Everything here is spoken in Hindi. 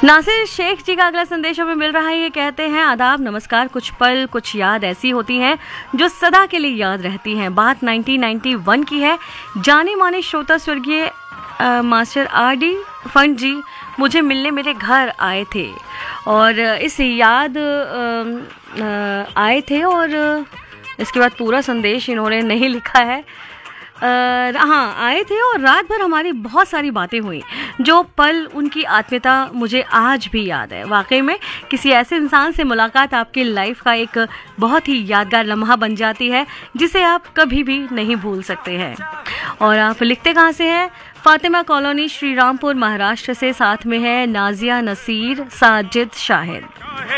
नासिर शेख जी का अगला संदेश हमें मिल रहा है। ये कहते हैं, आदाब, नमस्कार। कुछ पल, कुछ याद ऐसी होती हैं जो सदा के लिए याद रहती हैं। बात 1991 की है। जाने माने श्रोता स्वर्गीय मास्टर आर.डी. फंड जी मुझे मिलने मेरे घर आए थे और इस याद आए थे और इसके बाद पूरा संदेश इन्होंने नहीं लिखा है। हाँ, आए थे और रात भर हमारी बहुत सारी बातें हुई। जो पल, उनकी आत्मीयता मुझे आज भी याद है। वाकई में किसी ऐसे इंसान से मुलाकात आपकी लाइफ का एक बहुत ही यादगार लम्हा बन जाती है जिसे आप कभी भी नहीं भूल सकते हैं। और आप लिखते कहाँ से हैं? फातिमा कॉलोनी, श्री रामपुर, महाराष्ट्र से। साथ में है नाजिया, नसीर, साजिद, शाहिद।